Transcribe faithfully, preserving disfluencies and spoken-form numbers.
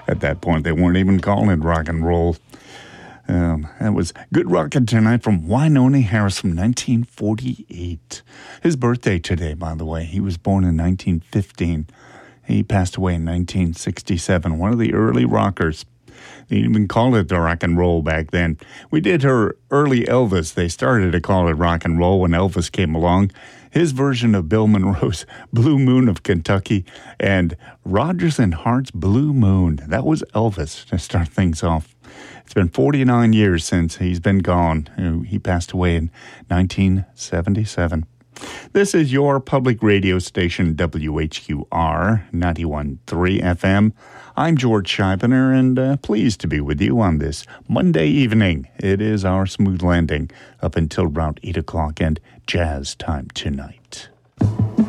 At that point, they weren't even calling it rock and roll. Um, that was Good Rockin' Tonight from Wynonie Harris from nineteen forty-eight. His birthday today, by the way. He was born in nineteen fifteen. He passed away in nineteen sixty-seven, one of the early rockers. They didn't even call it the rock and roll back then. We did her early Elvis. They started to call it rock and roll when Elvis came along. His version of Bill Monroe's Blue Moon of Kentucky and Rodgers and Hart's Blue Moon. That was Elvis to start things off. It's been forty-nine years since he's been gone. He passed away in nineteen seventy-seven. This is your public radio station, W H Q R ninety-one point three F M. I'm George Scheibner, and uh, pleased to be with you on this Monday evening. It is our smooth landing up until around eight o'clock and jazz time tonight.